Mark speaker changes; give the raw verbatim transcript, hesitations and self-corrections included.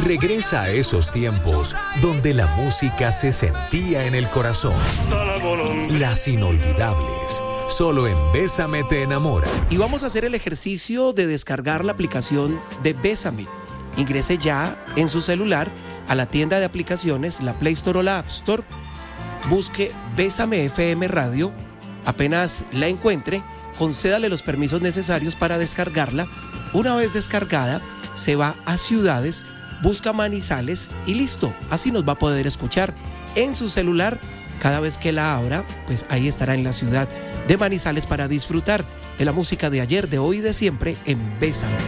Speaker 1: Regresa a esos tiempos donde la música se sentía en el corazón. Las inolvidables. Solo en Bésame te enamora.
Speaker 2: Y vamos a hacer el ejercicio de descargar la aplicación de Bésame. Ingrese ya en su celular a la tienda de aplicaciones, la Play Store o la App Store. Busque Bésame F M Radio. Apenas la encuentre, concédale los permisos necesarios para descargarla. Una vez descargada, se va a ciudades, busca Manizales y listo. Así nos va a poder escuchar en su celular. Cada vez que la abra, pues ahí estará en la ciudad de Manizales para disfrutar de la música de ayer, de hoy y de siempre en Bésame.